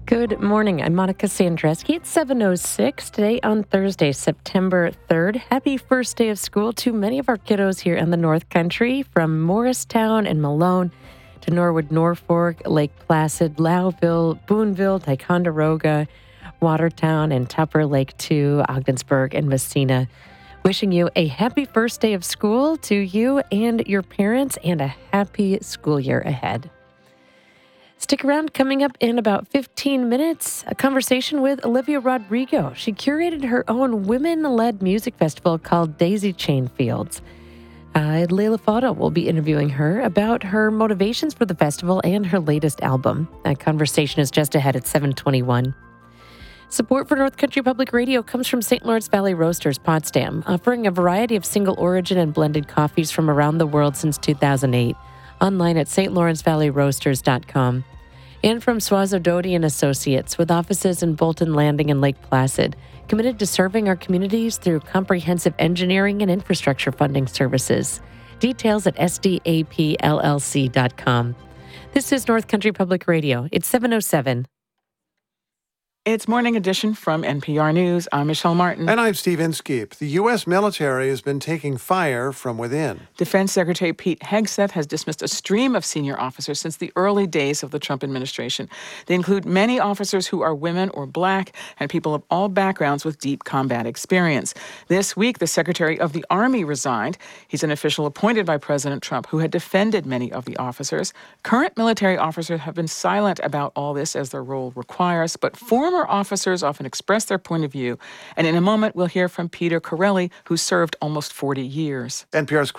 Good morning. I'm Monica Sandreski. It's 7:06 today on Thursday, September 3rd. Happy first day of school to many of our kiddos here in the North Country, from Morristown and Malone to Norwood, Norfolk, Lake Placid, Lowville, Boonville, Ticonderoga, Watertown, and Tupper Lake to Ogdensburg and Messina. Wishing you a happy first day of school to you and your parents, and a happy school year ahead. Stick around. Coming up in about 15 minutes, a conversation with Olivia Rodrigo. She curated her own women-led music festival called Daisy Chain Fields. Leila Fauda will be interviewing her about her motivations for the festival and her latest album. That conversation is just ahead at 7:21. Support for North Country Public Radio comes from St. Lawrence Valley Roasters Potsdam, offering a variety of single origin and blended coffees from around the world since 2008. Online at stlawrencevalleyroasters.com. And from Suazo Doty and Associates, with offices in Bolton Landing and Lake Placid, committed to serving our communities through comprehensive engineering and infrastructure funding services. Details at sdapllc.com. This is North Country Public Radio. It's 7:07. It's Morning Edition from NPR News. I'm Michelle Martin. And I'm Steve Inskeep. The U.S. military has been taking fire from within. Defense Secretary Pete Hegseth has dismissed a stream of senior officers since the early days of the Trump administration. They include many officers who are women or black and people of all backgrounds with deep combat experience. This week, the Secretary of the Army resigned. He's an official appointed by President Trump who had defended many of the officers. Current military officers have been silent about all this, as their role requires, but former officers often express their point of view. And in a moment, we'll hear from Peter Corelli, who served almost 40 years. NPR's